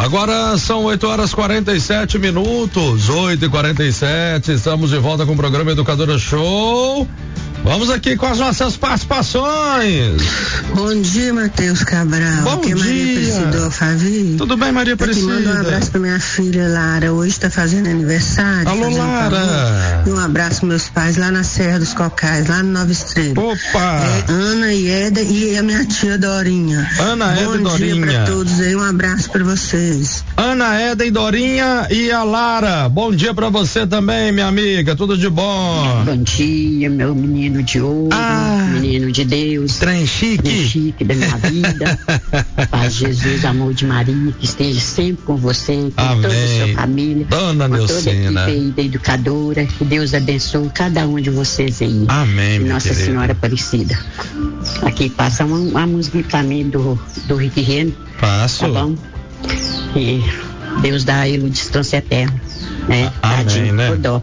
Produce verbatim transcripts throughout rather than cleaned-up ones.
Agora são oito horas e quarenta e sete minutos, oito e quarenta e sete, estamos de volta com o programa Educadora Show. Vamos aqui com as nossas participações. Bom dia, Matheus Cabral. Bom aqui é dia. Maria Aparecida Alfavi. Tudo bem, Maria Aparecida? Aqui manda um abraço pra minha filha Lara, hoje está fazendo aniversário. Alô, Lara. E um abraço pros meus pais lá na Serra dos Cocais, lá no Nova Estrela. Opa! É, Ana e Eda e a minha tia Dorinha. Ana, Eda e Dorinha. Bom dia pra todos aí, um abraço pra vocês. Ana, Eda e Dorinha e a Lara. Bom dia pra você também, minha amiga, tudo de bom? Bom dia, meu menino de ouro, ah, menino de Deus, trem chique, trem chique da minha vida. Paz de Jesus, amor de Maria, que esteja sempre com você, com amém. Toda a sua família, Dona com Neucina, toda a equipe aí da educadora, que Deus abençoe cada um de vocês aí. Amém, minha Nossa querida. Senhora Aparecida. Aqui passa uma, uma música pra mim do, do Rick Renner. Passo. Tá bom? E Deus dá a ele o distância eterna, né? Amém, Tadinho, né? por dó.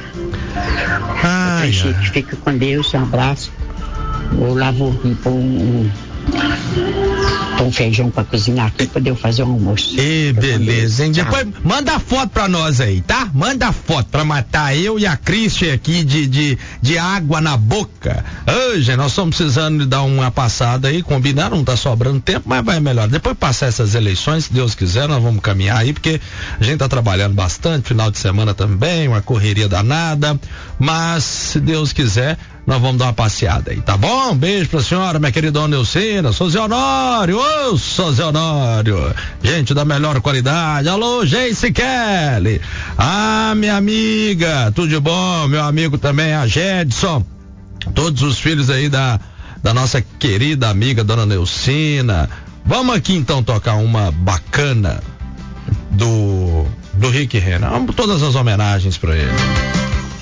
Ai, Chique, ai. fica com Deus, um abraço. Eu lá vou pôr um, um feijão pra cozinhar aqui, pra eu fazer um almoço. E beleza, hein? Tchau. Depois manda foto pra nós aí, tá? Manda foto pra matar eu e a Cristian aqui de, de, de água na boca. Hoje nós estamos precisando de dar uma passada aí, combinar, não tá sobrando tempo, mas vai melhor. Depois passar essas eleições, se Deus quiser, nós vamos caminhar aí, porque a gente tá trabalhando bastante, final de semana também, uma correria danada, mas se Deus quiser, nós vamos dar uma passeada aí, tá bom? Beijo pra senhora, minha querida Dona Neucina, sou Zé Honório, ô, sou Zé Honório, gente da melhor qualidade, alô, Geice Kelly, ah, minha amiga, tudo de bom, meu amigo também, a Jedson, todos os filhos aí da, da nossa querida amiga Dona Neucina. Vamos aqui então tocar uma bacana do, do Rick Renner, todas as homenagens pra ele.